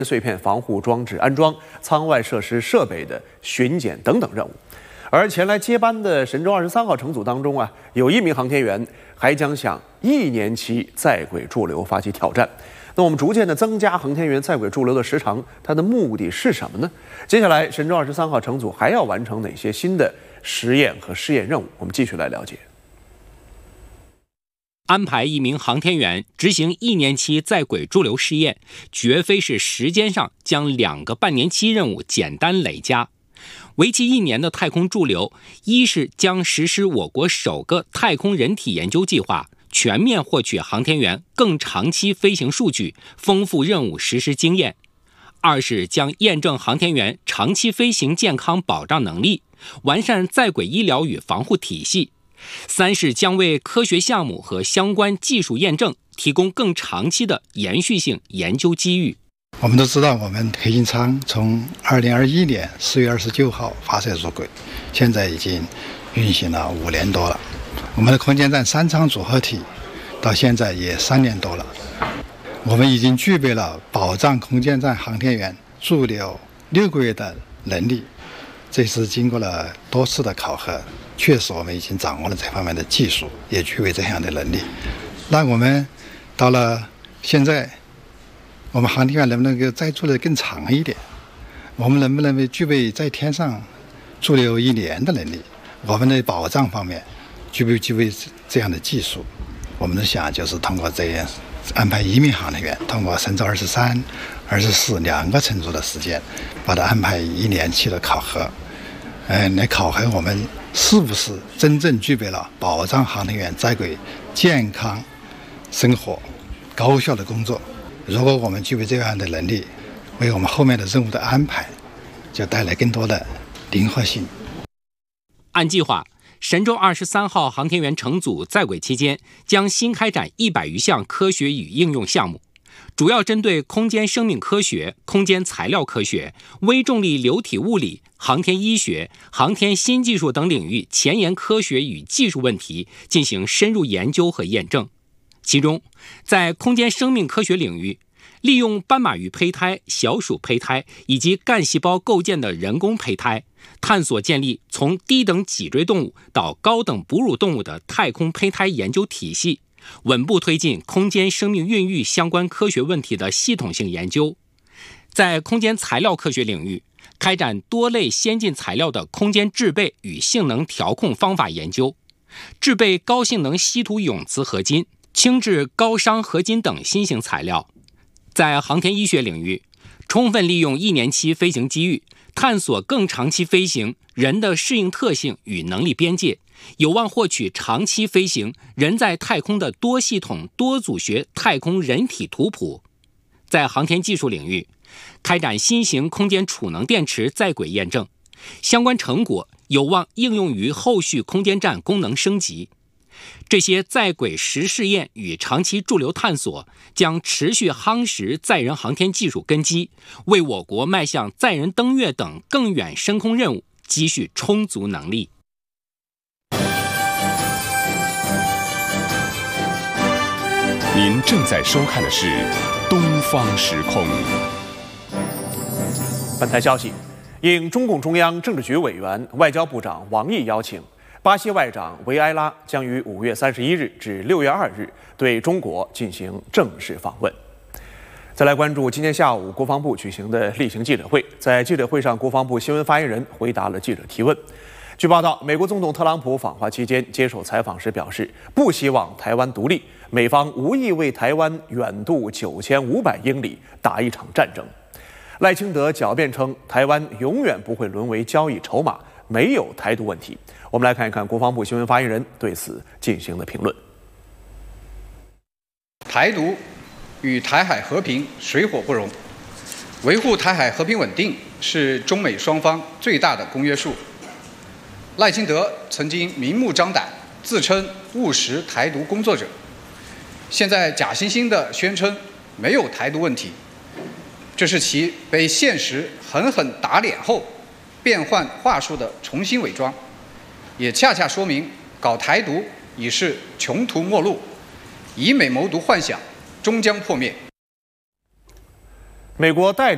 碎片防护装置安装、舱外设施设备的巡检等等任务。而前来接班的神舟23号乘组当中有1名航天员还将向1年期在轨驻留发起挑战。那我们逐渐的增加航天员在轨驻留的时长，它的目的是什么呢？接下来神舟23号乘组还要完成哪些新的实验和试验任务？我们继续来了解。 安排1名航天员执行1年期在轨驻留试验，绝非是时间上将2个半年期任务简单累加。为期1年的太空驻留，一是将实施我国首个太空人体研究计划，全面获取航天员更长期飞行数据，丰富任务实施经验；二是将验证航天员长期飞行健康保障能力，完善在轨医疗与防护体系；三是将为科学项目和相关技术验证提供更长期的延续性研究机遇。 我们都知道，我们黑金舱从2021年4月29号发射入轨，现在已经运行了5年多了。我们的空间站3舱组合体到现在也3年多了，我们已经具备了保障空间站航天员驻留6个月的能力。这是经过了多次的考核，确实我们已经掌握了这方面的技术，也具备这样的能力。那我们到了现在，我们航天员能不能够再驻留更长一点？我们能不能具备在天上驻留1年的能力？我们的保障方面具备这样的技术？我们的想就是通过这样安排1名航天员，通过神舟23、24 2个乘组的时间，把它安排1年期的考核，来考核我们是不是真正具备了保障航天员在轨健康生活、高效的工作。如果我们具备这样的能力，为我们后面的任务的安排就带来更多的灵活性。 按计划，神舟23号航天员乘组在轨期间将新开展100余项科学与应用项目，主要针对空间生命科学、空间材料科学、微重力流体物理、航天医学、航天新技术等领域前沿科学与技术问题进行深入研究和验证。其中，在空间生命科学领域，利用斑马鱼胚胎、小鼠胚胎以及干细胞构建的人工胚胎，探索建立从低等脊椎动物到高等哺乳动物的太空胚胎研究体系，稳步推进空间生命孕育相关科学问题的系统性研究。在空间材料科学领域，开展多类先进材料的空间制备与性能调控方法研究，制备高性能稀土永磁合金、轻质高熵合金等新型材料。在航天医学领域，充分利用1年期飞行机遇，探索更长期飞行人的适应特性与能力边界，有望获取长期飞行人在太空的多系统多组学太空人体图谱。在航天技术领域，开展新型空间储能电池在轨验证，相关成果有望应用于后续空间站功能升级。这些在轨实试验与长期驻留探索将持续夯实载人航天技术根基，为我国迈向载人登月等更远深空任务积蓄充足能力。 您正在收看的是《东方时空》。 本台消息，应中共中央政治局委员、外交部长王毅邀请，巴西外长维埃拉将于5月31日至6月2日对中国进行正式访问。再来关注今天下午国防部举行的例行记者会，在记者会上，国防部新闻发言人回答了记者提问。据报道，美国总统特朗普访华期间接受采访时表示，不希望台湾独立，美方无意为台湾远渡9500英里打一场战争。赖清德狡辩称，台湾永远不会沦为交易筹码，没有台独问题。我们来看一看国防部新闻发言人对此进行的评论。 台独与台海和平水火不容，维护台海和平稳定是中美双方最大的公约数。赖清德曾经明目张胆自称务实台独工作者，现在假惺惺地宣称没有台独问题，这是其被现实狠狠打脸后变换话术的重新伪装，也恰恰说明搞台独已是穷途末路，以美谋独幻想终将破灭。 美国代理